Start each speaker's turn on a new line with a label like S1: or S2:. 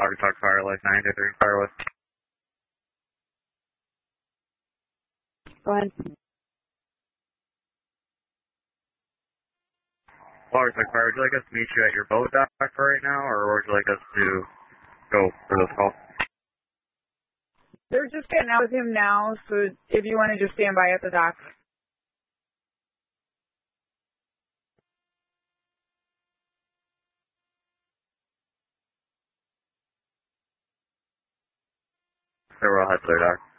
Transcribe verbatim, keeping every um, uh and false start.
S1: Log Talk Firelight nine two three Fire West.
S2: Go ahead.
S1: Log Talk Fire, would you like us to meet you at your boat dock for right now, or would you like us to go for this call?
S2: They're just getting out with him now, so if you want to just stand by at the dock.
S1: So we'll head to their dock.